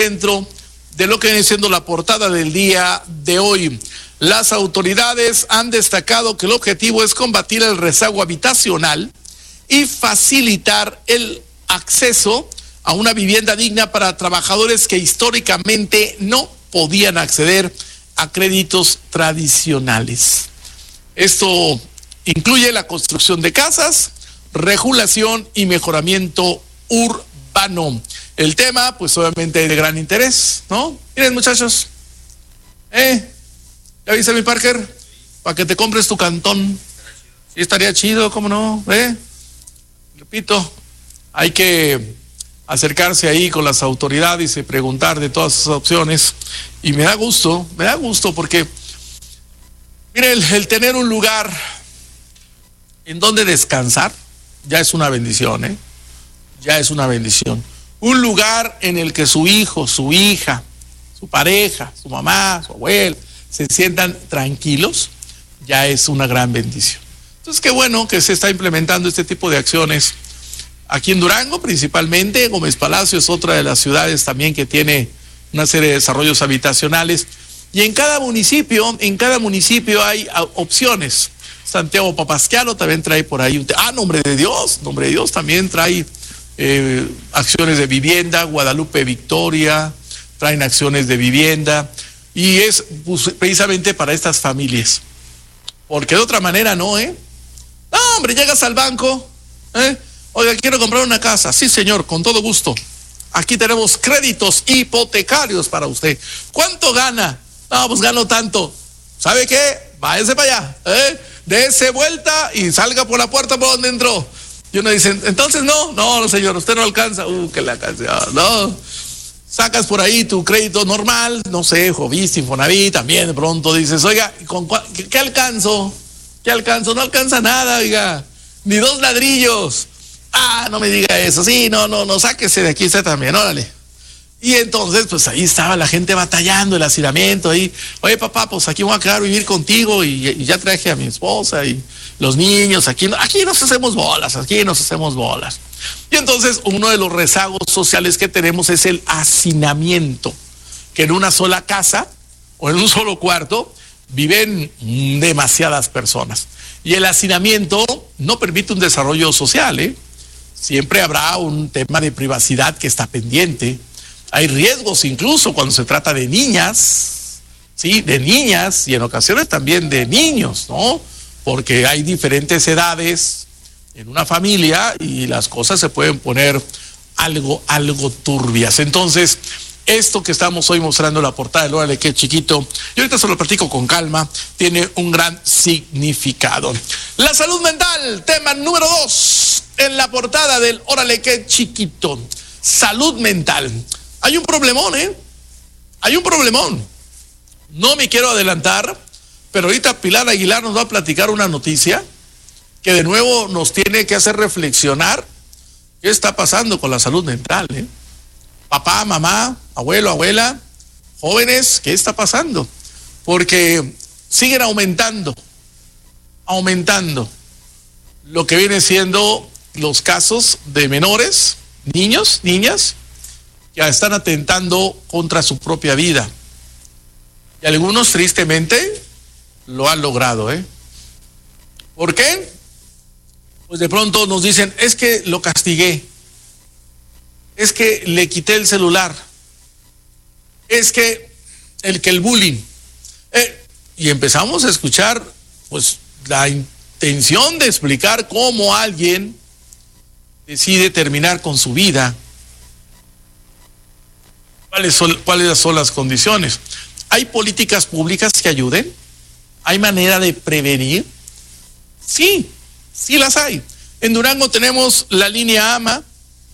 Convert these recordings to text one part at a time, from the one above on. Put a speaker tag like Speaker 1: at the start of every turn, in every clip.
Speaker 1: dentro de lo que viene siendo la portada del día de hoy. Las autoridades han destacado que el objetivo es combatir el rezago habitacional y facilitar el acceso a una vivienda digna para trabajadores que históricamente no podían acceder a créditos tradicionales. Esto incluye la construcción de casas, regulación y mejoramiento urbano. El tema, pues obviamente de gran interés, ¿no? Miren, muchachos, ¿ya viste mi Parker? Para que te compres tu cantón. Sí, estaría chido, ¿cómo no? Repito, hay que acercarse ahí con las autoridades y preguntar de todas esas opciones. Y me da gusto porque, mire, el tener un lugar en donde descansar ya es una bendición, ya es una bendición. Un lugar en el que su hijo, su hija, su pareja, su mamá, su abuela se sientan tranquilos, ya es una gran bendición. Entonces, qué bueno que se está implementando este tipo de acciones aquí en Durango, principalmente. Gómez Palacio es otra de las ciudades también que tiene una serie de desarrollos habitacionales. Y en cada municipio hay opciones. Santiago Papasquiaro también trae por ahí Nombre de Dios también trae acciones de vivienda. Guadalupe Victoria traen acciones de vivienda, y es pues, precisamente para estas familias, porque de otra manera no, hombre, llegas al banco, oiga, quiero comprar una casa. Sí, señor, con todo gusto. Aquí tenemos créditos hipotecarios para usted. ¿Cuánto gana? No, pues gano tanto. ¿Sabe qué? Váyase para allá, dése vuelta y salga por la puerta por donde entró. Y uno dice, entonces no, señor, usted no alcanza. Que la canción, no. Sacas por ahí tu crédito normal, no sé, Jovista, Infonavit, también de pronto dices, oiga, ¿qué alcanzo? ¿Qué alcanzo? No alcanza nada, oiga, ni 2 ladrillos. No me diga eso. Sí, no, sáquese de aquí usted también, órale. Y entonces, pues ahí estaba la gente batallando, el hacinamiento ahí. Oye, papá, pues aquí voy a quedar a vivir contigo y ya traje a mi esposa y los niños. Aquí nos hacemos bolas. Y entonces, uno de los rezagos sociales que tenemos es el hacinamiento, que en una sola casa o en un solo cuarto viven demasiadas personas. Y el hacinamiento no permite un desarrollo social, Siempre habrá un tema de privacidad que está pendiente. Hay riesgos incluso cuando se trata de niñas, ¿sí? De niñas y en ocasiones también de niños, ¿no? Porque hay diferentes edades en una familia y las cosas se pueden poner algo turbias. Entonces, esto que estamos hoy mostrando en la portada del Órale Qué Chiquito, y ahorita se lo platico con calma, tiene un gran significado. La salud mental, tema número 2 en la portada del Órale Qué Chiquito. Salud mental. Hay un problemón, Hay un problemón. No me quiero adelantar, pero ahorita Pilar Aguilar nos va a platicar una noticia que de nuevo nos tiene que hacer reflexionar qué está pasando con la salud mental, Papá, mamá, abuelo, abuela, jóvenes, ¿qué está pasando? Porque siguen aumentando lo que viene siendo los casos de menores, niños, niñas, que están atentando contra su propia vida. Y algunos tristemente lo han logrado, ¿Por qué? Pues de pronto nos dicen, es que lo castigué, es que le quité el celular, es que el bullying. Y empezamos a escuchar pues la intención de explicar cómo alguien decide terminar con su vida. ¿Cuáles son las condiciones? ¿Hay políticas públicas que ayuden? ¿Hay manera de prevenir? Sí las hay. En Durango tenemos la línea AMA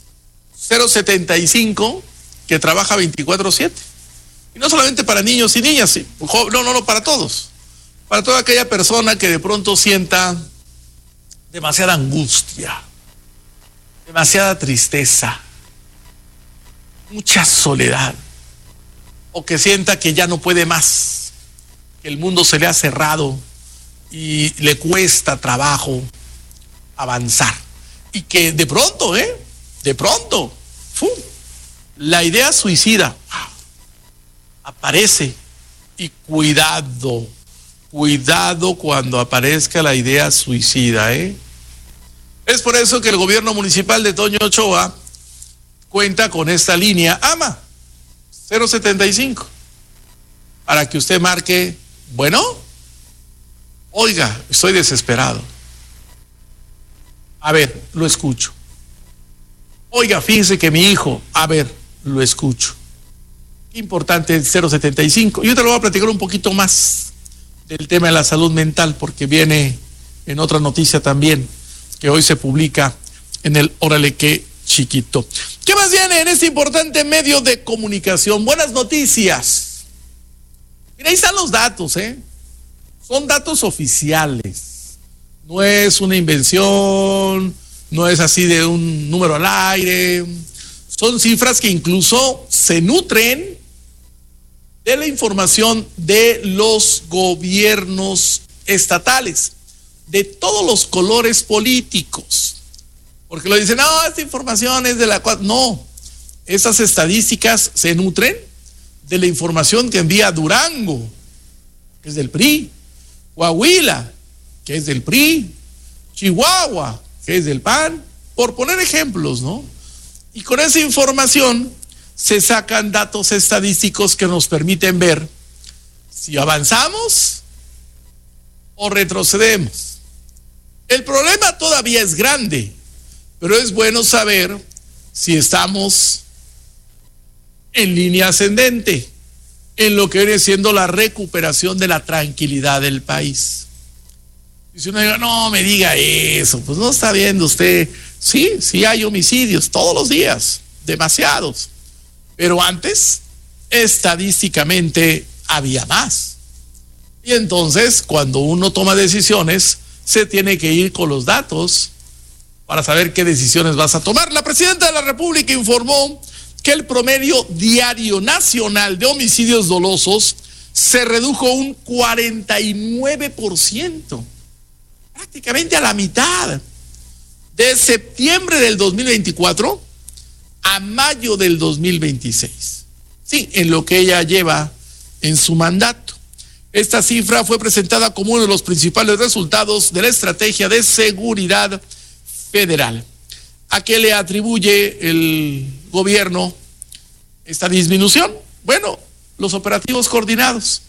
Speaker 1: 075 que trabaja 24/7. Y no solamente para niños y niñas, no, para todos. Para toda aquella persona que de pronto sienta demasiada angustia, demasiada tristeza, mucha soledad, o que sienta que ya no puede más, que el mundo se le ha cerrado y le cuesta trabajo avanzar, y que de pronto La idea suicida aparece, y cuidado cuando aparezca la idea suicida, Es por eso que el gobierno municipal de Toño Ochoa cuenta con esta línea AMA 075 para que usted marque, bueno, oiga, estoy desesperado. A ver, lo escucho. Oiga, fíjese que mi hijo, a ver, lo escucho. Qué importante el 075. Yo te lo voy a platicar un poquito más del tema de la salud mental, porque viene en otra noticia también, que hoy se publica en el Órale Qué Chiquito. ¿Qué más viene en este importante medio de comunicación? Buenas noticias. Mira, ahí están los datos, Son datos oficiales. No es una invención, no es así de un número al aire. Son cifras que incluso se nutren de la información de los gobiernos estatales, de todos los colores políticos. Porque lo dicen, no, esta información es de la cual... No, esas estadísticas se nutren de la información que envía Durango, que es del PRI, Coahuila, que es del PRI, Chihuahua, que es del PAN, por poner ejemplos, ¿no? Y con esa información se sacan datos estadísticos que nos permiten ver si avanzamos o retrocedemos. El problema todavía es grande, pero es bueno saber si estamos en línea ascendente, en lo que viene siendo la recuperación de la tranquilidad del país. Y si uno diga, no me diga eso, pues no está viendo usted. Sí hay homicidios todos los días, demasiados. Pero antes, estadísticamente, había más. Y entonces, cuando uno toma decisiones, se tiene que ir con los datos para saber qué decisiones vas a tomar. La presidenta de la República informó que el promedio diario nacional de homicidios dolosos se redujo un 49%, prácticamente a la mitad, de septiembre del 2024 a mayo del 2026. Sí, en lo que ella lleva en su mandato. Esta cifra fue presentada como uno de los principales resultados de la estrategia de seguridad federal. ¿A qué le atribuye el gobierno esta disminución? Bueno, los operativos coordinados,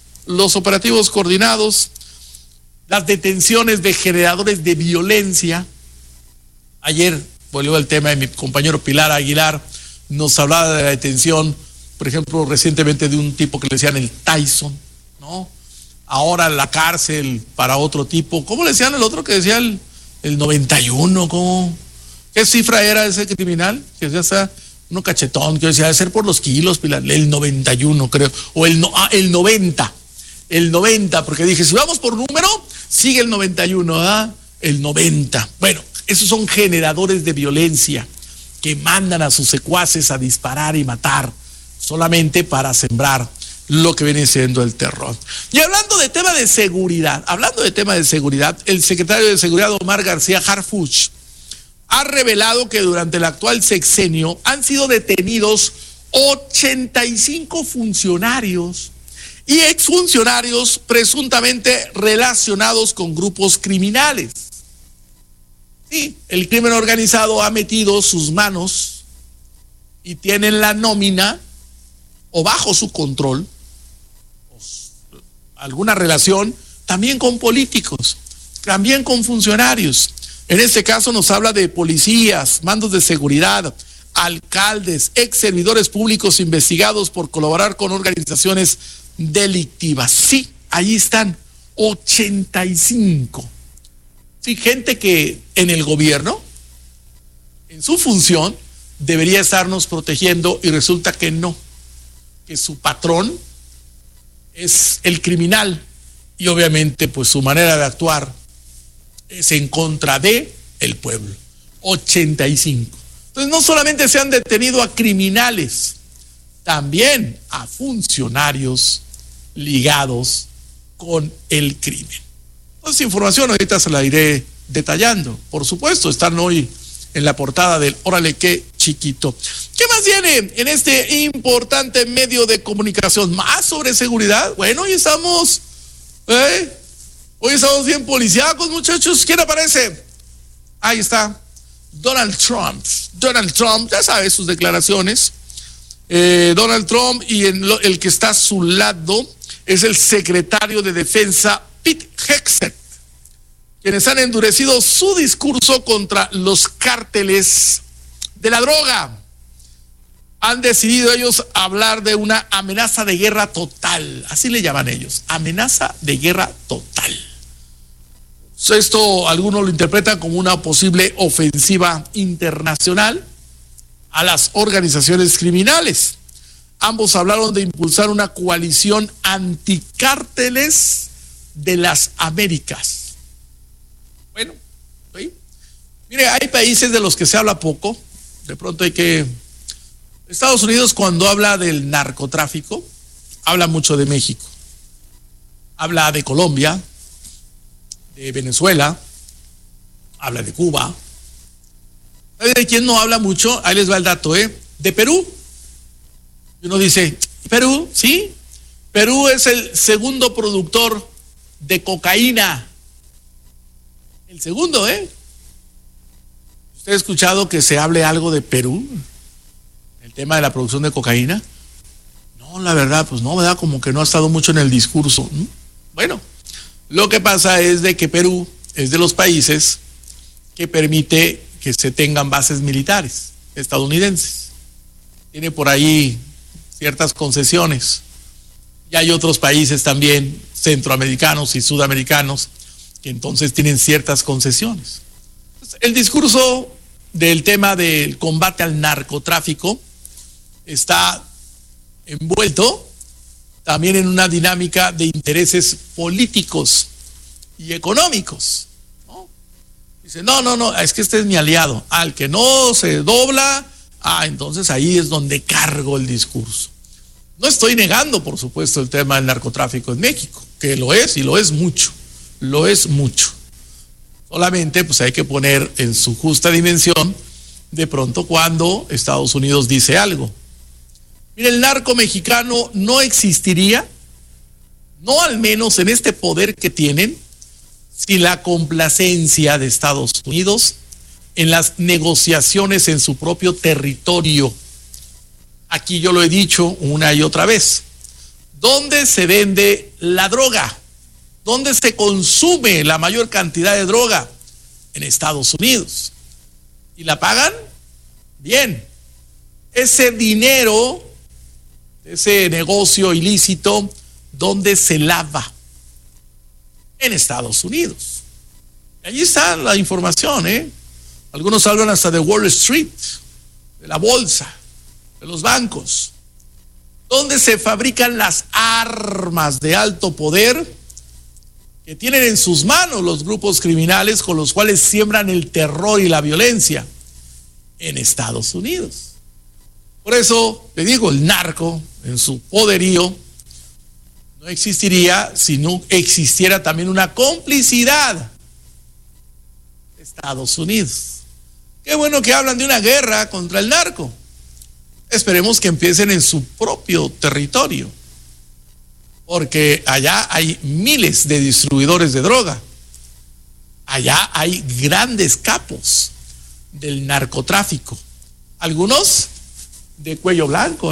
Speaker 1: las detenciones de generadores de violencia. Ayer volvió el tema de mi compañero Pilar Aguilar, nos hablaba de la detención, por ejemplo, recientemente de un tipo que le decían el Tyson, ¿no? Ahora la cárcel para otro tipo. ¿Cómo le decían el otro que decía el 91? ¿Cómo? ¿Qué cifra era ese criminal? Que ya está uno cachetón, que decía, debe ser por los kilos, Pilar, el 91 creo, o el 90, porque dije, si vamos por número, sigue el 91, el 90. Bueno, esos son generadores de violencia que mandan a sus secuaces a disparar y matar solamente para sembrar lo que viene siendo el terror. Y hablando de tema de seguridad, el secretario de Seguridad, Omar García Harfuch, ha revelado que durante el actual sexenio han sido detenidos 85 funcionarios y exfuncionarios presuntamente relacionados con grupos criminales. Sí, el crimen organizado ha metido sus manos y tienen la nómina o bajo su control alguna relación también con políticos, también con funcionarios. En este caso nos habla de policías, mandos de seguridad, alcaldes, ex servidores públicos investigados por colaborar con organizaciones delictivas. Sí, ahí están, 85. Sí, gente que en el gobierno, en su función, debería estarnos protegiendo y resulta que no, que su patrón es el criminal y obviamente pues su manera de actuar es en contra de el pueblo. 85. Entonces no solamente se han detenido a criminales, también a funcionarios ligados con el crimen. Entonces información ahorita se la iré detallando. Por supuesto, están hoy en la portada del Órale Qué Chiquito. chiquito. ¿Qué más viene en este importante medio de comunicación? ¿Más sobre seguridad? Bueno, hoy estamos bien policíacos, muchachos. ¿Quién aparece? Ahí está. Donald Trump. Donald Trump, ya sabe sus declaraciones. Donald Trump, y el que está a su lado es el secretario de Defensa, Pete Hegseth, quienes han endurecido su discurso contra los cárteles de la droga. Han decidido ellos hablar de una amenaza de guerra total, así le llaman ellos, amenaza de guerra total. Esto algunos lo interpretan como una posible ofensiva internacional a las organizaciones criminales. Ambos hablaron de impulsar una coalición anticárteles de las Américas. Bueno, ¿sí? Mire, hay países de los que se habla poco. De pronto Estados Unidos, cuando habla del narcotráfico, habla mucho de México. Habla de Colombia, de Venezuela, habla de Cuba. ¿Sabe de quién no habla mucho? Ahí les va el dato, de Perú. Y uno dice, Perú, sí. Perú es el segundo productor de cocaína. El segundo, ¿Usted ha escuchado que se hable algo de Perú? El tema de la producción de cocaína. No, la verdad, pues no, ¿verdad? Como que no ha estado mucho en el discurso. Bueno, lo que pasa es de que Perú es de los países que permite que se tengan bases militares estadounidenses. Tiene por ahí ciertas concesiones. Y hay otros países también, centroamericanos y sudamericanos, que entonces tienen ciertas concesiones. El discurso del tema del combate al narcotráfico está envuelto también en una dinámica de intereses políticos y económicos, ¿no? Dice, no, es que este es mi aliado. Al que no se dobla, entonces ahí es donde cargo el discurso. No estoy negando, por supuesto, el tema del narcotráfico en México, que lo es y lo es mucho. Solamente pues hay que poner en su justa dimensión de pronto cuando Estados Unidos dice algo. Mire, el narco mexicano no existiría, no al menos en este poder que tienen, sin la complacencia de Estados Unidos en las negociaciones en su propio territorio. Aquí yo lo he dicho una y otra vez. ¿Dónde se vende la droga? ¿Dónde se consume la mayor cantidad de droga? En Estados Unidos. ¿Y la pagan? Bien. Ese dinero, ese negocio ilícito, ¿dónde se lava? En Estados Unidos. Allí está la información, Algunos hablan hasta de Wall Street, de la bolsa, de los bancos. ¿Dónde se fabrican las armas de alto poder que tienen en sus manos los grupos criminales con los cuales siembran el terror y la violencia? En Estados Unidos. Por eso le digo, el narco en su poderío no existiría si no existiera también una complicidad de Estados Unidos. Qué bueno que hablan de una guerra contra el narco. Esperemos que empiecen en su propio territorio, porque allá hay miles de distribuidores de droga. Allá hay grandes capos del narcotráfico. Algunos de cuello blanco,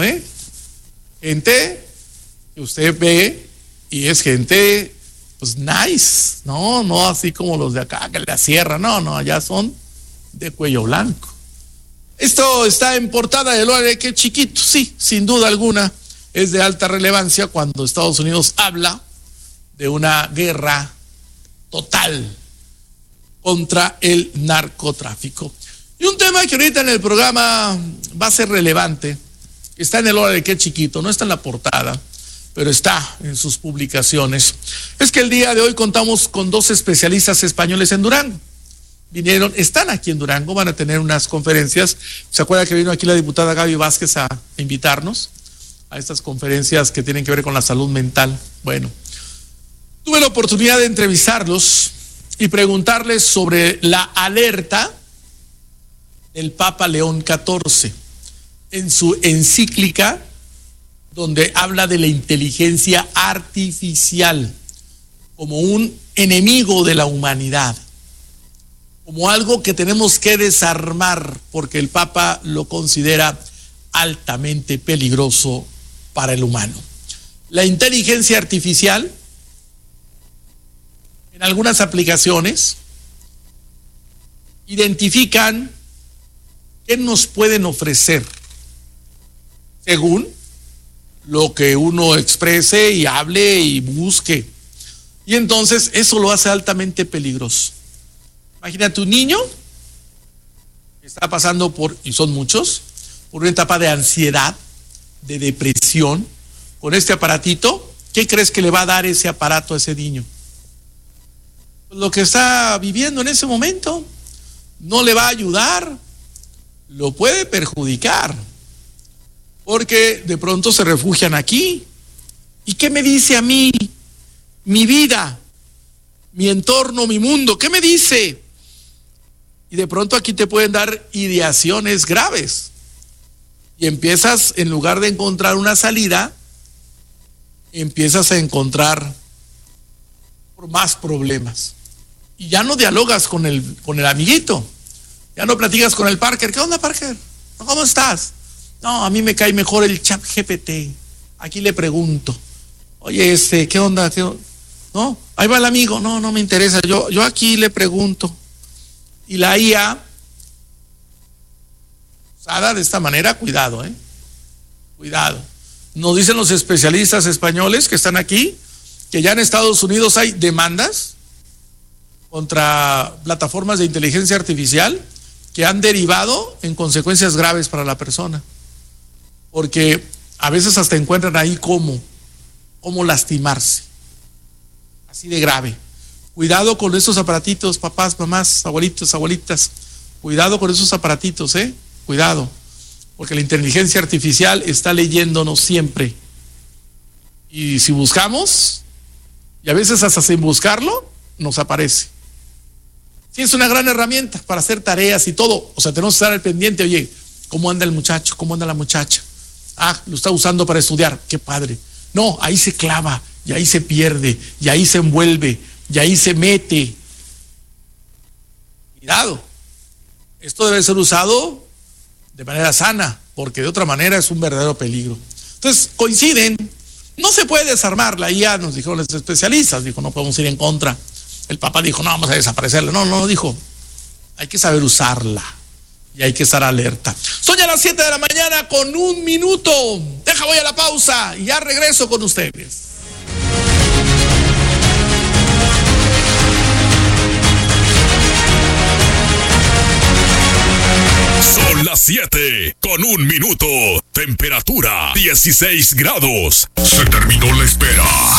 Speaker 1: gente que usted ve y es gente pues nice, no así como los de acá que la sierra, no, allá son de cuello blanco. Esto está en portada de Loare, que chiquito, sí, sin duda alguna es de alta relevancia cuando Estados Unidos habla de una guerra total contra el narcotráfico. Y un tema que ahorita en el programa va a ser relevante, está en el Loare, que chiquito, no está en la portada, pero está en sus publicaciones, es que el día de hoy contamos con 2 especialistas españoles en Durango. Están aquí en Durango, van a tener unas conferencias. ¿Se acuerda que vino aquí la diputada Gaby Vázquez a invitarnos a estas conferencias que tienen que ver con la salud mental? Bueno, tuve la oportunidad de entrevistarlos y preguntarles sobre la alerta del Papa León XIV, en su encíclica donde habla de la inteligencia artificial como un enemigo de la humanidad, como algo que tenemos que desarmar, porque el Papa lo considera altamente peligroso para el humano. La inteligencia artificial, en algunas aplicaciones, identifican qué nos pueden ofrecer según lo que uno exprese y hable y busque. Y entonces eso lo hace altamente peligroso. Imagínate un niño que está pasando por, y son muchos, por una etapa de ansiedad, de depresión, con este aparatito. ¿Qué crees que le va a dar ese aparato a ese niño? Pues lo que está viviendo en ese momento. No le va a ayudar, lo puede perjudicar, porque de pronto se refugian aquí. ¿Y qué me dice a mí? Mi vida, mi entorno, mi mundo, ¿qué me dice? Y de pronto aquí te pueden dar ideaciones graves. Y empiezas, en lugar de encontrar una salida, empiezas a encontrar más problemas. Y ya no dialogas con el amiguito. Ya no platicas con el Parker. ¿Qué onda, Parker? ¿Cómo estás? No, a mí me cae mejor el ChatGPT. Aquí le pregunto. Oye, ¿qué onda? No, ahí va el amigo. No, no me interesa. Yo aquí le pregunto. Y la IA, usada de esta manera, cuidado, cuidado. Nos dicen los especialistas españoles que están aquí, que ya en Estados Unidos hay demandas contra plataformas de inteligencia artificial que han derivado en consecuencias graves para la persona. Porque a veces hasta encuentran ahí cómo lastimarse. Así de grave. Cuidado con esos aparatitos, papás, mamás, abuelitos, abuelitas. Cuidado con esos aparatitos, Cuidado. Porque la inteligencia artificial está leyéndonos siempre. Y si buscamos, y a veces hasta sin buscarlo, nos aparece. Sí, es una gran herramienta para hacer tareas y todo. O sea, tenemos que estar al pendiente. Oye, ¿cómo anda el muchacho? ¿Cómo anda la muchacha? Ah, lo está usando para estudiar. Qué padre. No, ahí se clava, y ahí se pierde, y ahí se envuelve, y ahí se mete. Cuidado. Esto debe ser usado de manera sana, porque de otra manera es un verdadero peligro. Entonces, coinciden. No se puede desarmar la IA, nos dijeron los especialistas. Dijo, no podemos ir en contra. El Papa dijo, no, vamos a desaparecerla. No, dijo, hay que saber usarla y hay que estar alerta. Son ya las 7 de la mañana con 1 minuto. Voy a la pausa y ya regreso con ustedes.
Speaker 2: Son las 7 con 1 minuto. Temperatura 16 grados. Se terminó la espera.